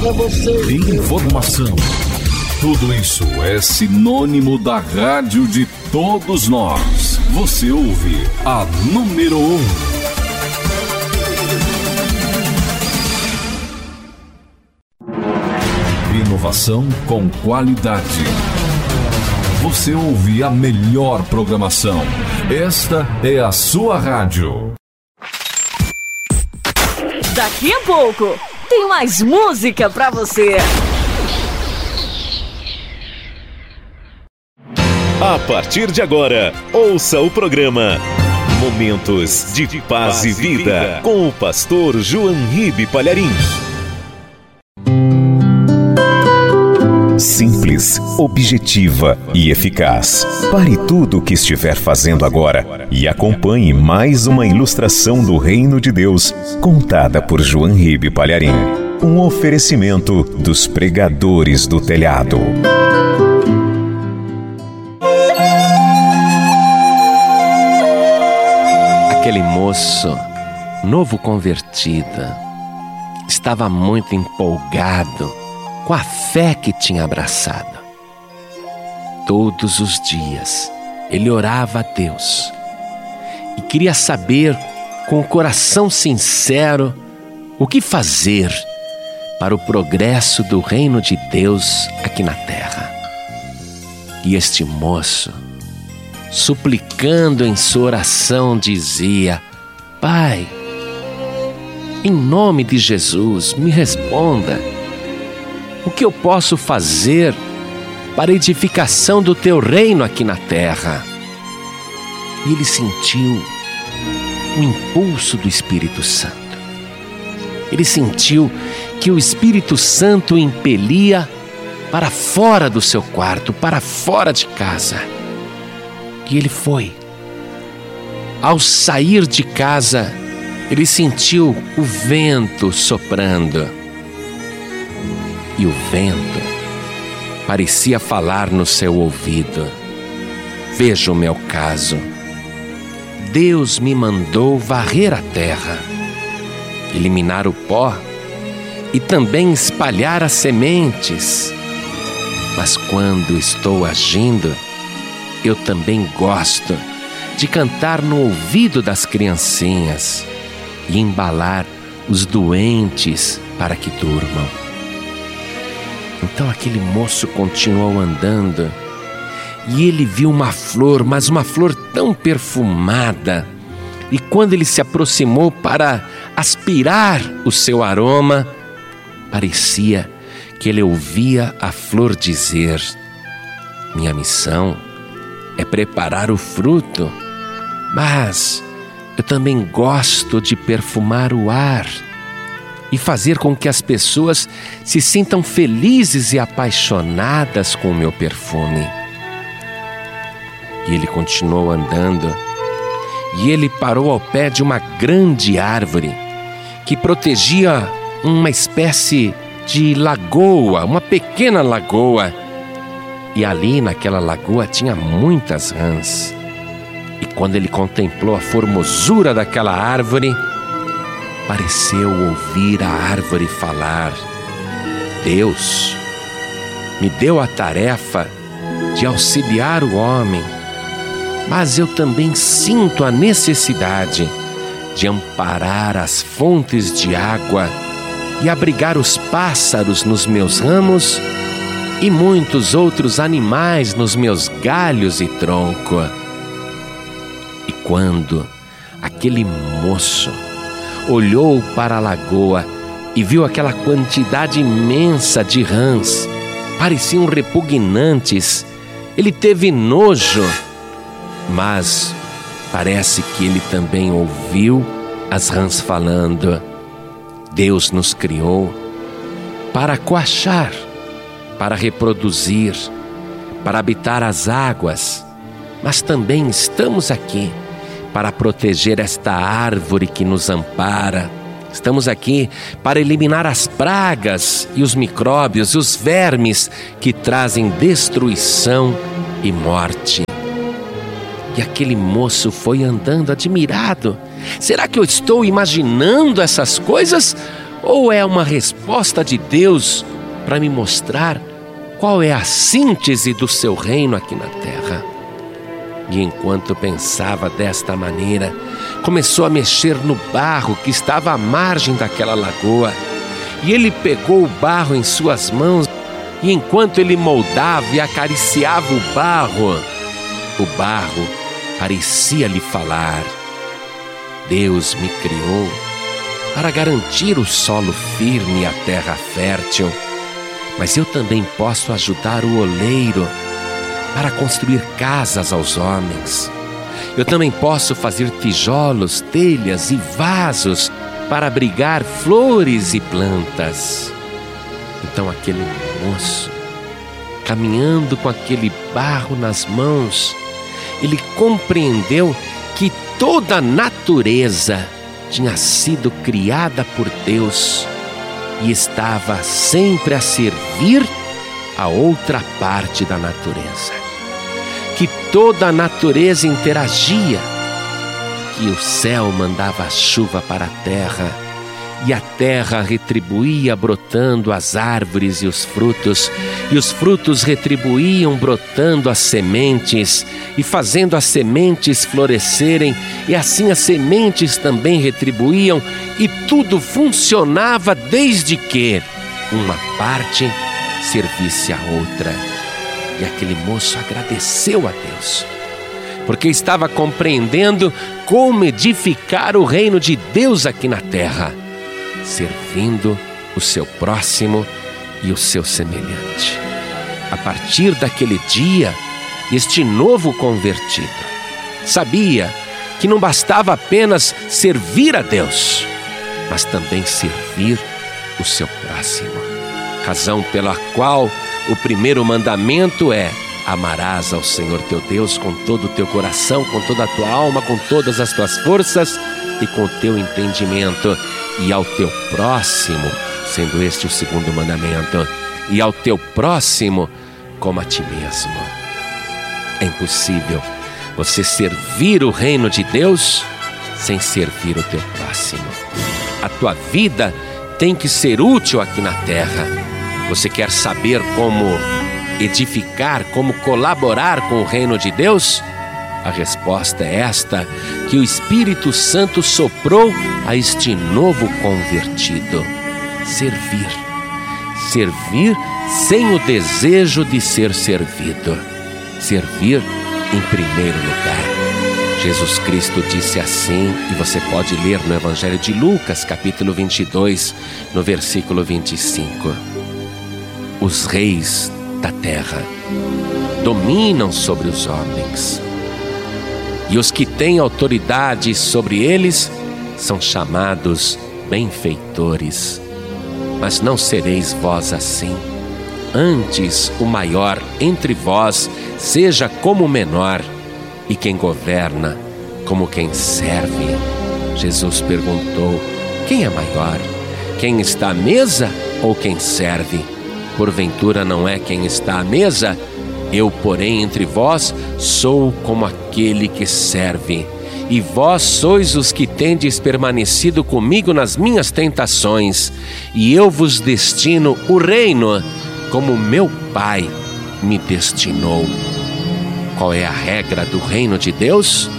informação. Tudo isso é sinônimo da rádio de todos nós. Você ouve a número 1. Inovação com qualidade. Você ouve a melhor programação. Esta é a sua rádio. Daqui a pouco tem mais música pra você. A partir de agora, ouça o programa Momentos de Paz e Vida com o pastor João Ribe Palharim. Simples, objetiva e eficaz. Pare tudo o que estiver fazendo agora e acompanhe mais uma ilustração do Reino de Deus, contada por João Ribe Palharim. Um oferecimento dos pregadores do telhado. Aquele moço, novo convertido, estava muito empolgado com a fé que tinha abraçado. Todos os dias ele orava a Deus e queria saber, com o coração sincero, o que fazer para o progresso do reino de Deus aqui na terra. E este moço, suplicando em sua oração, dizia: Pai, em nome de Jesus, me responda. O que eu posso fazer para a edificação do teu reino aqui na terra? E ele sentiu o impulso do Espírito Santo. Ele sentiu que o Espírito Santo o impelia para fora do seu quarto, para fora de casa. E ele foi. Ao sair de casa, ele sentiu o vento soprando. E o vento parecia falar no seu ouvido: veja o meu caso. Deus me mandou varrer a terra, eliminar o pó e também espalhar as sementes. Mas quando estou agindo, eu também gosto de cantar no ouvido das criancinhas e embalar os doentes para que durmam. Então aquele moço continuou andando e ele viu uma flor, mas uma flor tão perfumada. E quando ele se aproximou para aspirar o seu aroma, parecia que ele ouvia a flor dizer: minha missão é preparar o fruto, mas eu também gosto de perfumar o ar e fazer com que as pessoas se sintam felizes e apaixonadas com o meu perfume. E ele continuou andando, e ele parou ao pé de uma grande árvore que protegia uma espécie de lagoa, uma pequena lagoa. E ali naquela lagoa tinha muitas rãs. E quando ele contemplou a formosura daquela árvore, pareceu ouvir a árvore falar: Deus me deu a tarefa de auxiliar o homem, mas eu também sinto a necessidade de amparar as fontes de água e abrigar os pássaros nos meus ramos e muitos outros animais nos meus galhos e tronco. E quando aquele moço olhou para a lagoa e viu aquela quantidade imensa de rãs, pareciam repugnantes, ele teve nojo, mas parece que ele também ouviu as rãs falando: Deus nos criou para coachar, para reproduzir, para habitar as águas, mas também estamos aqui para proteger esta árvore que nos ampara. Estamos aqui para eliminar as pragas e os micróbios e os vermes que trazem destruição e morte. E aquele moço foi andando admirado. Será que eu estou imaginando essas coisas? Ou é uma resposta de Deus para me mostrar qual é a síntese do seu reino aqui na terra? E enquanto pensava desta maneira, começou a mexer no barro que estava à margem daquela lagoa. E ele pegou o barro em suas mãos, e enquanto ele moldava e acariciava o barro parecia lhe falar: Deus me criou para garantir o solo firme e a terra fértil, mas eu também posso ajudar o oleiro para construir casas aos homens. Eu também posso fazer tijolos, telhas e vasos para abrigar flores e plantas. Então aquele moço, caminhando com aquele barro nas mãos, ele compreendeu que toda a natureza tinha sido criada por Deus e estava sempre a servir a outra parte da natureza. Que toda a natureza interagia, que o céu mandava a chuva para a terra e a terra retribuía brotando as árvores e os frutos retribuíam brotando as sementes e fazendo as sementes florescerem, e assim as sementes também retribuíam, e tudo funcionava desde que uma parte servisse a outra. E aquele moço agradeceu a Deus, porque estava compreendendo como edificar o reino de Deus aqui na terra, servindo o seu próximo e o seu semelhante. A partir daquele dia, este novo convertido sabia que não bastava apenas servir a Deus, mas também servir o seu próximo. Razão pela qual o primeiro mandamento é: amarás ao Senhor teu Deus com todo o teu coração, com toda a tua alma, com todas as tuas forças e com o teu entendimento, e ao teu próximo, sendo este o segundo mandamento, e ao teu próximo como a ti mesmo. É impossível você servir o reino de Deus sem servir o teu próximo. A tua vida tem que ser útil aqui na terra. Você quer saber como edificar, como colaborar com o reino de Deus? A resposta é esta, que o Espírito Santo soprou a este novo convertido: servir. Servir sem o desejo de ser servido. Servir em primeiro lugar. Jesus Cristo disse assim, e você pode ler no Evangelho de Lucas, capítulo 22, no versículo 25. Os reis da terra dominam sobre os homens, e os que têm autoridade sobre eles são chamados benfeitores. Mas não sereis vós assim. Antes, o maior entre vós seja como o menor, e quem governa como quem serve. Jesus perguntou: quem é maior? Quem está à mesa ou quem serve? Porventura não é quem está à mesa? Eu, porém, entre vós, sou como aquele que serve. E vós sois os que tendes permanecido comigo nas minhas tentações, e eu vos destino o reino, como meu Pai me destinou. Qual é a regra do reino de Deus?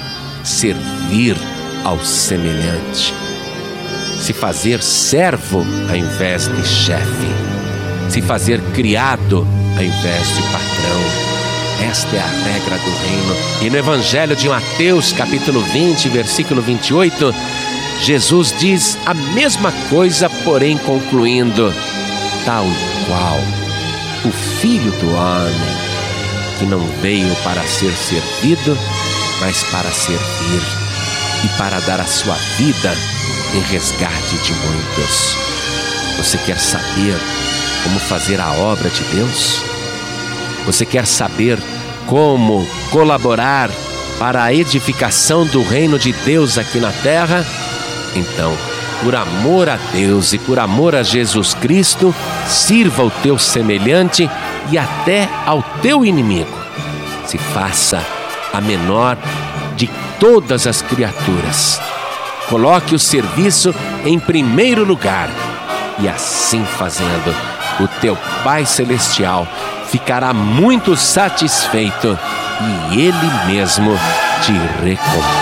Servir ao semelhante. Se fazer servo ao invés de chefe. Se fazer criado ao invés de patrão. Esta é a regra do reino. E no Evangelho de Mateus, capítulo 20, versículo 28, Jesus diz a mesma coisa, porém concluindo: tal qual o Filho do Homem, que não veio para ser servido, mas para servir e para dar a sua vida em resgate de muitos. Você quer saber como fazer a obra de Deus? Você quer saber como colaborar para a edificação do reino de Deus aqui na terra? Então, por amor a Deus e por amor a Jesus Cristo, sirva o teu semelhante e até ao teu inimigo. Se faça a menor de todas as criaturas. Coloque o serviço em primeiro lugar E assim fazendo, o teu Pai Celestial ficará muito satisfeito e Ele mesmo te recompensa.